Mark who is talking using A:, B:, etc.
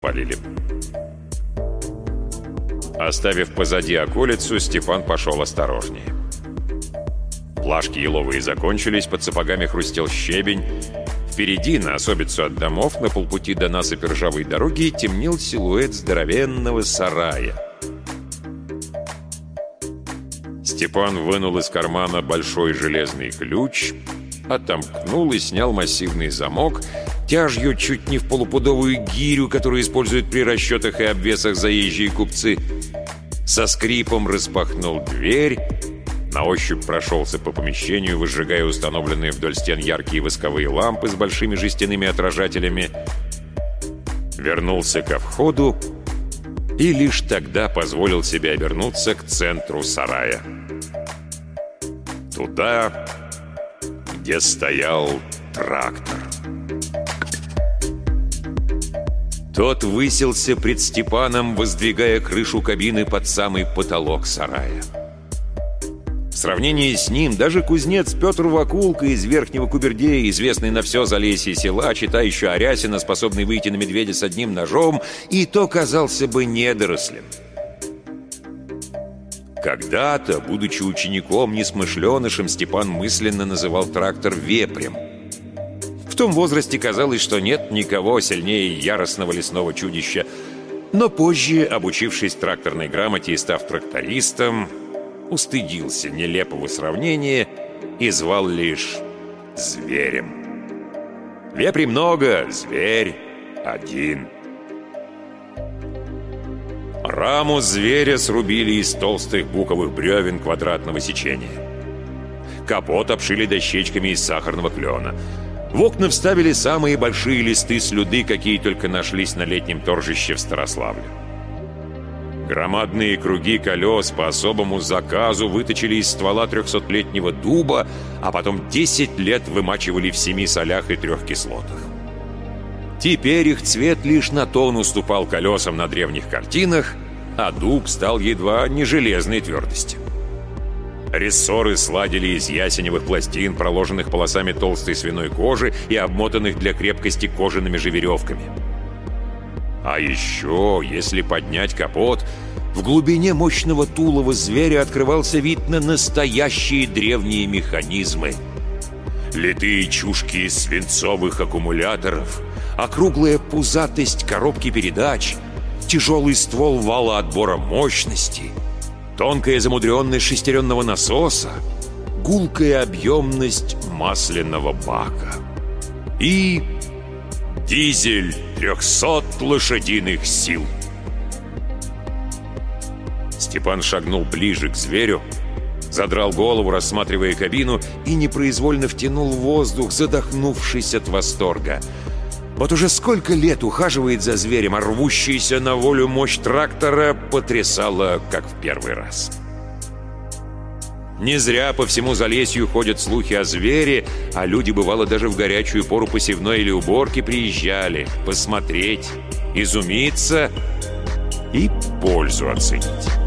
A: завалили. Оставив позади околицу, Степан пошел осторожнее. Плашки еловые закончились, под сапогами хрустел щебень. Впереди, на особицу от домов, на полпути до насыпи ржавой дороги, темнел силуэт здоровенного сарая. Степан вынул из кармана большой железный ключ, отомкнул и снял массивный замок, тяжью чуть не в полупудовую гирю, которую используют при расчетах и обвесах заезжие купцы. Со скрипом распахнул дверь, на ощупь прошелся по помещению, выжигая установленные вдоль стен яркие восковые лампы с большими жестяными отражателями, вернулся ко входу и лишь тогда позволил себе обернуться к центру сарая. Туда, где стоял трактор. Тот высился пред Степаном, воздвигая крышу кабины под самый потолок сарая. В сравнении с ним даже кузнец Петр Вакулка из Верхнего Кубердея, известный на все Залесье села, читающий Арясина, способный выйти на медведя с одним ножом, и то казался бы недорослем. Когда-то, будучи учеником несмышленышем, Степан мысленно называл трактор вепрем. В том возрасте казалось, что нет никого сильнее яростного лесного чудища. Но позже, обучившись тракторной грамоте и став трактористом, устыдился нелепого сравнения и звал лишь зверем. Вепрей много, зверь один. Раму зверя срубили из толстых буковых бревен квадратного сечения. Капот обшили дощечками из сахарного клена. В окна вставили самые большие листы слюды, какие только нашлись на летнем торжище в Старославле. Громадные круги колес по особому заказу выточили из ствола 300-летнего дуба, а потом 10 лет вымачивали в 7 солях и 3 кислотах. Теперь их цвет лишь на тон уступал колесам на древних картинах, а дуб стал едва не железной твердости. Рессоры сладили из ясеневых пластин, проложенных полосами толстой свиной кожи и обмотанных для крепкости кожаными же веревками. А еще, если поднять капот, в глубине мощного тулова зверя открывался вид на настоящие древние механизмы. Литые чушки из свинцовых аккумуляторов, округлая пузатость коробки передач, тяжелый ствол вала отбора мощности, тонкая замудренность шестеренного насоса, гулкая объемность масляного бака и дизель 300 лошадиных сил. Степан шагнул ближе к зверю, задрал голову, рассматривая кабину, и непроизвольно втянул воздух, задохнувшись от восторга. Вот уже сколько лет ухаживает за зверем, а рвущаяся на волю мощь трактора потрясала, как в первый раз. Не зря по всему Залесью ходят слухи о звере, а люди, бывало, даже в горячую пору посевной или уборки приезжали посмотреть, изумиться и пользу оценить.